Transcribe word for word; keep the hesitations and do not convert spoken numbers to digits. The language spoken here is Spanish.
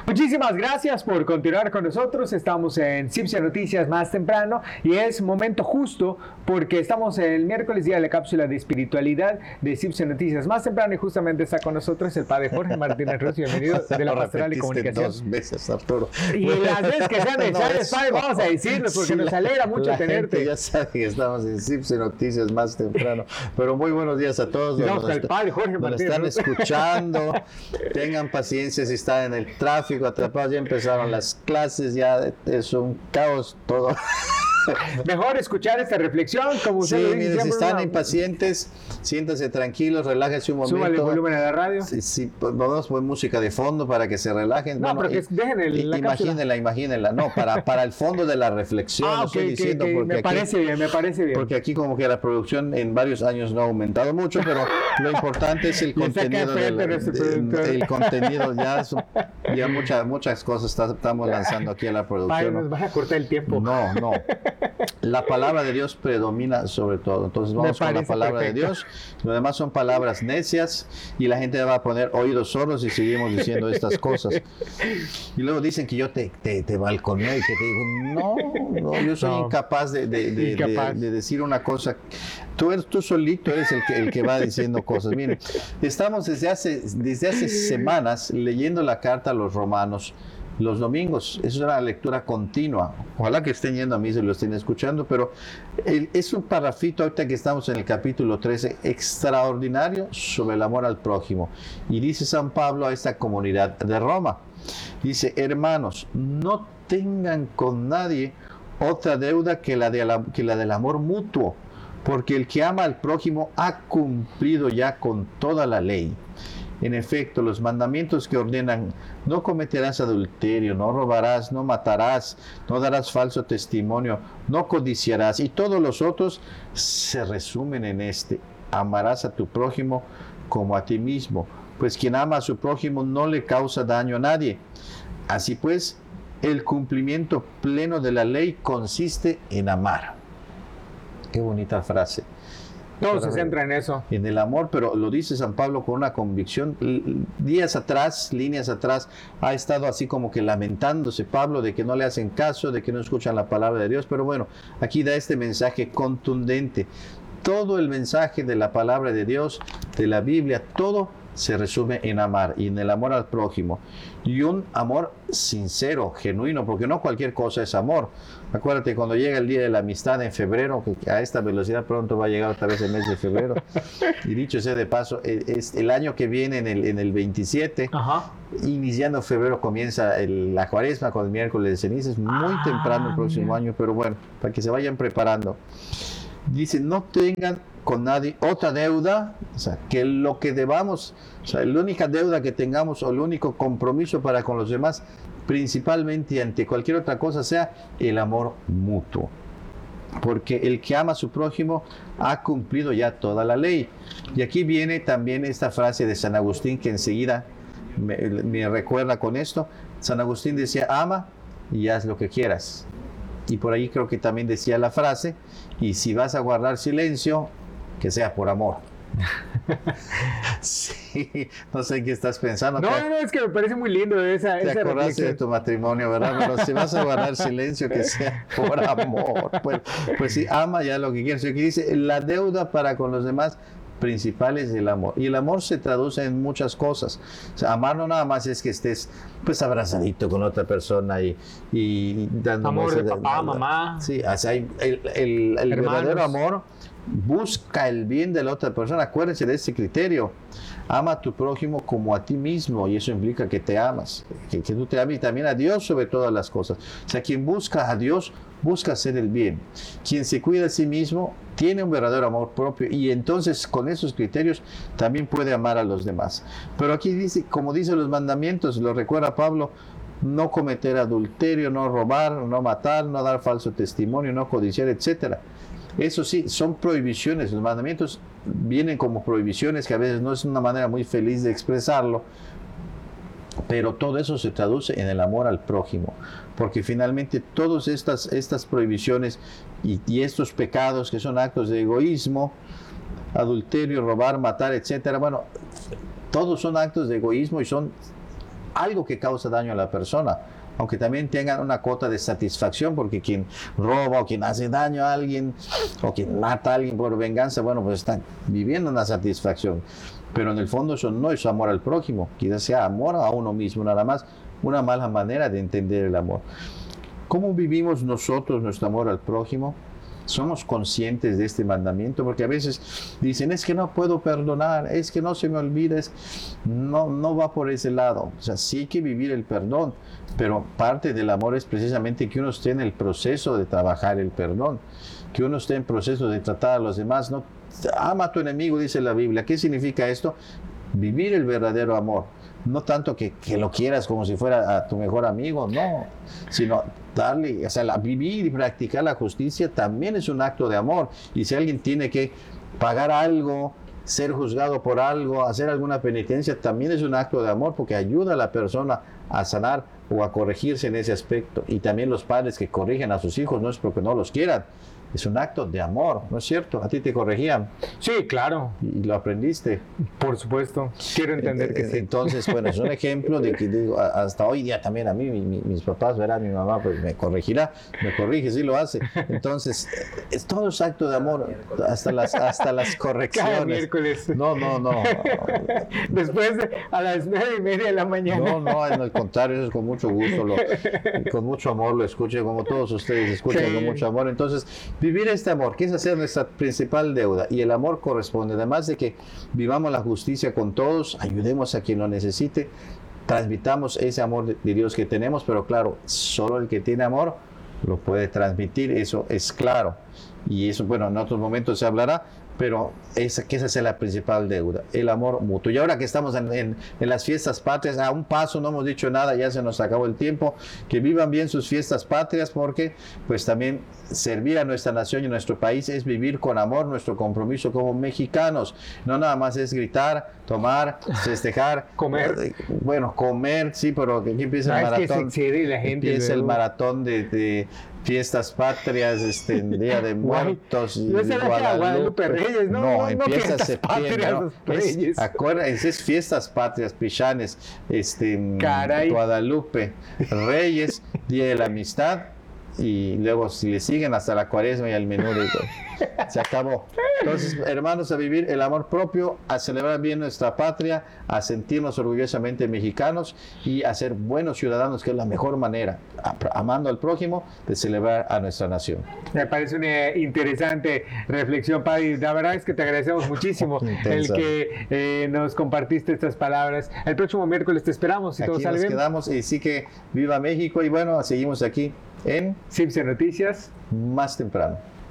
Muchísimas gracias por continuar con nosotros. Estamos en Cipsia Noticias más temprano y es momento justo porque estamos en el miércoles, día de la cápsula de espiritualidad de Cipsia Noticias más temprano, y justamente está con nosotros el padre Jorge Martínez Rossi. Bienvenido de la Pastoral y Comunicación. Dos veces, Arturo. Y las veces que sean necesarias, no, padre, vamos a decirlo porque sí, nos alegra mucho la tenerte. Gente ya sabe que estamos en Cipsia Noticias más temprano. Pero muy buenos días a todos. Nos, nos, el padre Jorge nos están escuchando. Tengan paciencia si están en el tráfico atrapados. Ya empezaron las clases, ya es un caos todo. Mejor escuchar esta reflexión, como usted sí, lo dice. Mire, si están una... impacientes, siéntanse tranquilos, relájense un momento. Súbale el volumen a la radio. Sí, sí, vamos a poner música de fondo para que se relajen. No, bueno, pero que dejen el, la imagínenla, imagínenla. No, para, para el fondo de la reflexión. Ah, no okay, estoy diciendo okay, porque me aquí, parece bien, me parece bien. Porque aquí como que la producción en varios años no ha aumentado mucho, pero lo importante es el contenido. Del, de, el contenido, ya, ya muchas, muchas cosas está, estamos lanzando aquí a la producción. Padre, nos vas a cortar el tiempo. No, no. La palabra de Dios predomina sobre todo. Entonces vamos con la palabra perfecto. de Dios. Lo demás son palabras necias y la gente va a poner oídos sordos si seguimos diciendo estas cosas. Y luego dicen que yo te, te, te balconeo y que te digo, no, no yo soy no. incapaz, de, de, de, incapaz. De, de decir una cosa. Tú, eres, tú solito eres el que, el que va diciendo cosas. Miren, estamos desde hace, desde hace semanas leyendo la carta a los romanos. Los domingos, es una lectura continua. Ojalá que estén yendo a misa y lo estén escuchando, pero el, es un parrafito ahorita que estamos en el capítulo trece, extraordinario sobre el amor al prójimo. Y dice San Pablo a esta comunidad de Roma, dice, hermanos, no tengan con nadie otra deuda que la, de la, que la del amor mutuo, porque el que ama al prójimo ha cumplido ya con toda la ley. En efecto, los mandamientos que ordenan, no cometerás adulterio, no robarás, no matarás, no darás falso testimonio, no codiciarás, y todos los otros se resumen en este: amarás a tu prójimo como a ti mismo, pues quien ama a su prójimo no le causa daño a nadie. Así pues, el cumplimiento pleno de la ley consiste en amar. Qué bonita frase. Todo se centra en eso. En el amor, pero lo dice San Pablo con una convicción. Días atrás, líneas atrás, ha estado así como que lamentándose Pablo de que no le hacen caso, de que no escuchan la palabra de Dios, pero bueno, aquí da este mensaje contundente. Todo el mensaje de la palabra de Dios, de la Biblia, todo se resume en amar y en el amor al prójimo. Y un amor sincero, genuino, porque no cualquier cosa es amor. Acuérdate, cuando llega el día de la amistad en febrero, que a esta velocidad pronto va a llegar otra vez el mes de febrero, y dicho sea de paso, es el año que viene, en el, en el veintisiete, Ajá. iniciando febrero, comienza el, la cuaresma con el miércoles de ceniza, es muy ah, temprano el próximo mira. año, pero bueno, para que se vayan preparando. Dice, no tengan con nadie otra deuda, o sea, que lo que debamos, o sea, la única deuda que tengamos o el único compromiso para con los demás, principalmente ante cualquier otra cosa, sea el amor mutuo. Porque el que ama a su prójimo ha cumplido ya toda la ley. Y aquí viene también esta frase de San Agustín que enseguida me, me recuerda con esto. San Agustín decía, ama y haz lo que quieras. Y por ahí creo que también decía la frase, y si vas a guardar silencio, que sea por amor. Sí, no sé qué estás pensando. No, no, no, es que me parece muy lindo esa Te esa acordaste reflexión. de tu matrimonio, ¿verdad? Pero si vas a guardar silencio, que sea por amor. Pues, pues sí, ama ya lo que quieres. Aquí dice, la deuda para con los demás principal es el amor. Y el amor se traduce en muchas cosas. O sea, amar no nada más es que estés pues abrazadito con otra persona y, y dando amor de papá, de, mamá. Sí, o sea, el, el, el verdadero amor busca el bien de la otra persona. Acuérdense de ese criterio. Ama a tu prójimo como a ti mismo, y eso implica que te amas, que, que tú te ames, y también a Dios sobre todas las cosas. O sea, quien busca a Dios, busca hacer el bien. Quien se cuida a sí mismo, tiene un verdadero amor propio, y entonces con esos criterios también puede amar a los demás. Pero aquí dice, como dicen los mandamientos, lo recuerda Pablo, no cometer adulterio, no robar, no matar, no dar falso testimonio, no codiciar, etcétera. Eso sí, son prohibiciones. Los mandamientos vienen como prohibiciones, que a veces no es una manera muy feliz de expresarlo, pero todo eso se traduce en el amor al prójimo, porque finalmente todas estas, estas prohibiciones y, y estos pecados que son actos de egoísmo, adulterio, robar, matar, etcétera, bueno, todos son actos de egoísmo y son algo que causa daño a la persona, aunque también tengan una cuota de satisfacción, porque quien roba o quien hace daño a alguien o quien mata a alguien por venganza, bueno, pues están viviendo una satisfacción, pero en el fondo eso no es amor al prójimo, quizás sea amor a uno mismo, nada más una mala manera de entender el amor. ¿Cómo vivimos nosotros nuestro amor al prójimo? ¿Somos conscientes de este mandamiento? Porque a veces dicen, es que no puedo perdonar, es que no se me olvida, es... no, no va por ese lado. O sea, sí hay que vivir el perdón, pero parte del amor es precisamente que uno esté en el proceso de trabajar el perdón, que uno esté en proceso de tratar a los demás. No, ama a tu enemigo, dice la Biblia. ¿Qué significa esto? Vivir el verdadero amor. No tanto que, que lo quieras como si fuera a tu mejor amigo, no, sino darle, o sea, la, vivir y practicar la justicia también es un acto de amor. Y si alguien tiene que pagar algo, ser juzgado por algo, hacer alguna penitencia, también es un acto de amor, porque ayuda a la persona a sanar o a corregirse en ese aspecto. Y también los padres que corrigen a sus hijos no es porque no los quieran, es un acto de amor, ¿no es cierto? A ti te corregían. Sí, claro. Y lo aprendiste. Por supuesto. Quiero entender que sí. Entonces, bueno, es un ejemplo de que digo, hasta hoy día también a mí, mi, mi, mis papás, verán, mi mamá pues me corregirá, me corrige, sí lo hace. Entonces, es todo es acto de amor, hasta las, hasta las correcciones. Cada miércoles. No, no, no. Después de, a las nueve y media de la mañana. No, no, en el contrario, eso es con mucho gusto, lo, con mucho amor lo escucho, como todos ustedes escuchan sí. Con mucho amor. Entonces, vivir este amor, que es hacer nuestra principal deuda, y el amor corresponde, además de que vivamos la justicia con todos, ayudemos a quien lo necesite, transmitamos ese amor de, de Dios que tenemos, pero claro, solo el que tiene amor lo puede transmitir, eso es claro, y eso, bueno, en otros momentos se hablará, pero esa, que esa es la principal deuda, el amor mutuo. Y ahora que estamos en, en, en las fiestas patrias, a un paso, no hemos dicho nada, ya se nos acabó el tiempo, que vivan bien sus fiestas patrias, porque pues también servir a nuestra nación y a nuestro país es vivir con amor nuestro compromiso como mexicanos, no nada más es gritar, tomar, festejar, comer. Bueno, comer, sí, pero aquí empieza el no, maratón, es que se la gente empieza luego. el maratón de, de fiestas patrias, este, Día de Muertos, y no será Guadalupe, Guadalupe Reyes, no, no, no empieza no septiembre, ¿no? Es, acuérdense, es fiestas patrias, Pichanes, este, Caray. Guadalupe, Reyes, Día de la Amistad, y luego si le siguen hasta la Cuaresma y al menudo, se acabó. Entonces, hermanos, a vivir el amor propio, a celebrar bien nuestra patria, a sentirnos orgullosamente mexicanos y a ser buenos ciudadanos, que es la mejor manera, amando al prójimo, de celebrar a nuestra nación. Me parece una interesante reflexión, Padre. La verdad es que te agradecemos muchísimo el que eh, nos compartiste estas palabras. El próximo miércoles te esperamos, si aquí todo sale nos bien. Quedamos, y sí que viva México, y bueno, seguimos aquí en Cipse Noticias Más Temprano.